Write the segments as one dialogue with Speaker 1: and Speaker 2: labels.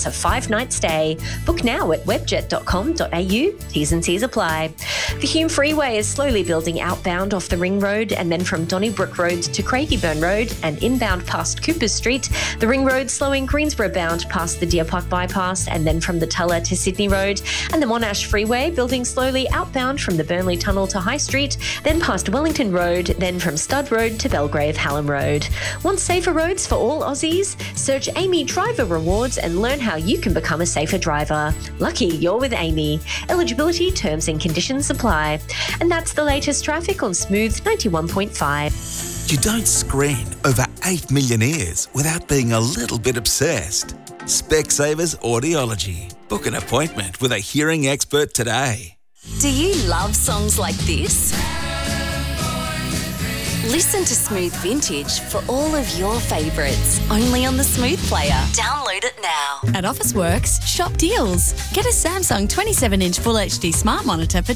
Speaker 1: plus a 5-night stay. Book now at webjet.com.au. T's and C's apply. The Hume Freeway is slowly building outbound off the Ring Road and then from Donnybrook Road to Craigieburn Road and inbound past Coopers Street. The Ring Road slowing Greensboro bound past the Deer Park Bypass and then from the Tulla to Sydney Road. And the Monash Freeway building slowly outbound from the Burnley Tunnel to High Street, then past Wellington Road, then from Stud Road to Belgrave Hallam Road. Want safer roads for all Aussies? Search Amy Driver Rewards and learn how you can become a safer driver. Lucky you're with Amy. Eligibility, terms and conditions apply. And that's the latest traffic on Smooth 91.5.
Speaker 2: You don't screen over 8 million ears without being a little bit obsessed. Specsavers Audiology. Book an appointment with a hearing expert today.
Speaker 3: Do you love songs like this? Listen to Smooth Vintage for all of your favourites, only on the Smooth Player. Download it now.
Speaker 4: At Officeworks, shop deals. Get a Samsung 27-inch Full HD Smart Monitor for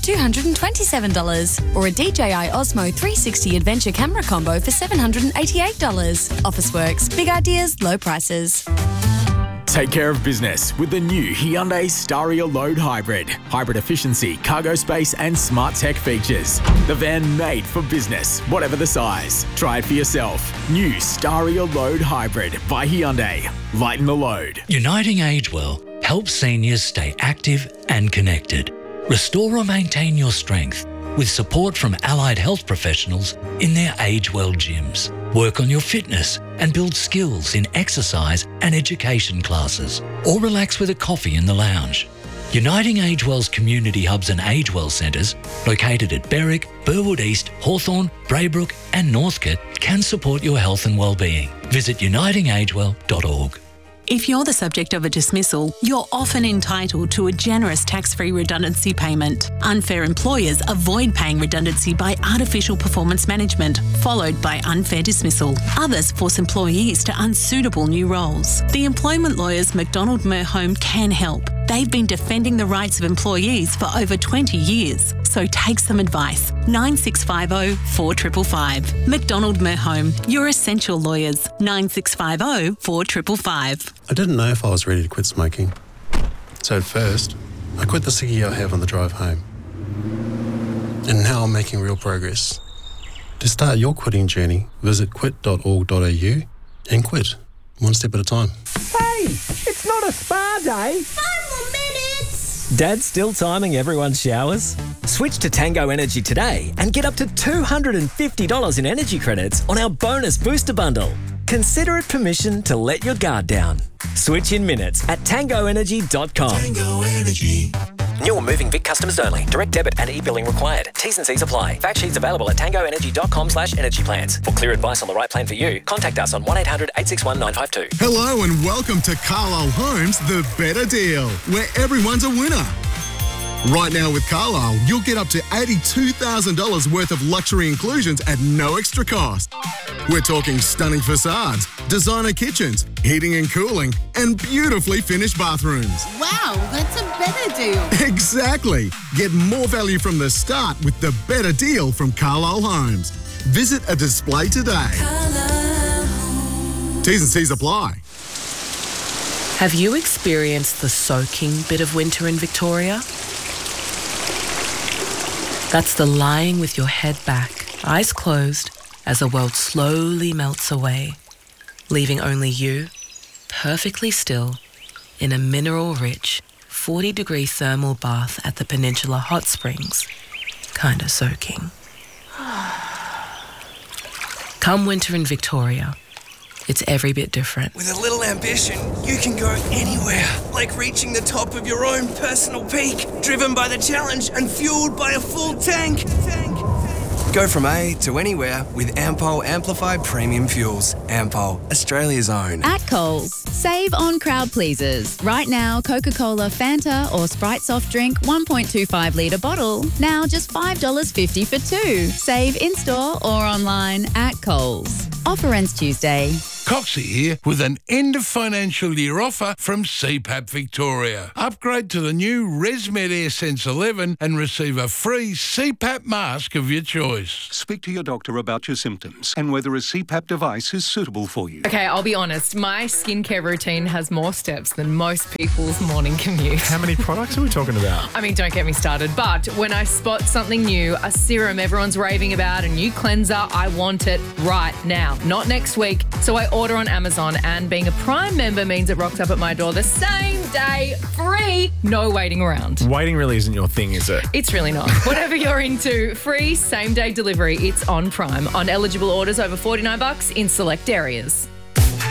Speaker 4: $227 or a DJI Osmo 360 Adventure Camera Combo for $788. Officeworks, big ideas, low prices.
Speaker 5: Take care of business with the new Hyundai Staria Load Hybrid. Hybrid efficiency, cargo space and smart tech features. The van made for business, whatever the size. Try it for yourself. New Staria Load Hybrid by Hyundai. Lighten the load.
Speaker 6: Uniting Age Well helps seniors stay active and connected. Restore or maintain your strength with support from allied health professionals in their Age Well gyms. Work on your fitness and build skills in exercise and education classes, or relax with a coffee in the lounge. Uniting Age Well's community hubs and Age Well centres, located at Berwick, Burwood East, Hawthorn, Braybrook and Northcote, can support your health and well-being. Visit unitingagewell.org.
Speaker 7: If you're the subject of a dismissal, you're often entitled to a generous tax-free redundancy payment. Unfair employers avoid paying redundancy by artificial performance management, followed by unfair dismissal. Others force employees to unsuitable new roles. The employment lawyers McDonald Merhome can help. They've been defending the rights of employees for over 20 years. So take some advice. 9650 4555. McDonald Merhome, your essential lawyers. 9650 4555.
Speaker 8: I didn't know if I was ready to quit smoking. So at first, I quit the ciggy I have on the drive home. And now I'm making real progress. To start your quitting journey, visit quit.org.au and quit, one step at a time.
Speaker 9: Hey, it's not a spa day.
Speaker 10: 5 more minutes.
Speaker 11: Dad's still timing everyone's showers? Switch to Tango Energy today and get up to $250 in energy credits on our bonus booster bundle. Consider it permission to let your guard down. Switch in minutes at tangoenergy.com.
Speaker 2: Tango Energy.
Speaker 11: New or moving Vic customers only. Direct debit and e-billing required. T's and C's apply. Fact sheets available at tangoenergy.com/energy plans. For clear advice on the right plan for you, contact us on 1-800-861-952.
Speaker 12: Hello and welcome to Carlisle Homes, the better deal, where everyone's a winner. Right now with Carlisle, you'll get up to $82,000 worth of luxury inclusions at no extra cost. We're talking stunning facades, designer kitchens, heating and cooling, and beautifully finished bathrooms.
Speaker 10: Wow, that's a better deal.
Speaker 12: Exactly. Get more value from the start with the better deal from Carlisle Homes. Visit a display today. T's and C's apply.
Speaker 13: Have you experienced the soaking bit of winter in Victoria? That's the lying with your head back, eyes closed, as the world slowly melts away, leaving only you, perfectly still, in a mineral-rich, 40-degree thermal bath at the Peninsula Hot Springs, kinda soaking. Come winter in Victoria, it's every bit different.
Speaker 14: With a little ambition, you can go anywhere, like reaching the top of your own personal peak, driven by the challenge and fueled by a full tank. Go from A to anywhere with Ampol Amplified Premium Fuels. Ampol, Australia's own.
Speaker 15: At Coles, save on crowd pleasers. Right now, Coca-Cola, Fanta or Sprite soft drink 1.25 litre bottle. Now just $5.50 for 2. Save in-store or online at Coles. Offer ends Tuesday.
Speaker 16: Coxie here with an end of financial year offer from CPAP Victoria. Upgrade to the new ResMed AirSense 11 and receive a free CPAP mask of your choice.
Speaker 17: Speak to your doctor about your symptoms and whether a CPAP device is suitable for you.
Speaker 18: Okay, I'll be honest. My skincare routine has more steps than most people's morning commute.
Speaker 19: How many products are we talking about?
Speaker 18: I mean, don't get me started. But when I spot something new, a serum everyone's raving about, a new cleanser, I want it right now, not next week. So I order on Amazon, and being a Prime member means it rocks up at my door the same day, free, no waiting around.
Speaker 19: Waiting really isn't your thing, is it?
Speaker 18: It's really not. Whatever you're into, free same-day delivery. It's on Prime on eligible orders over $49 in select areas.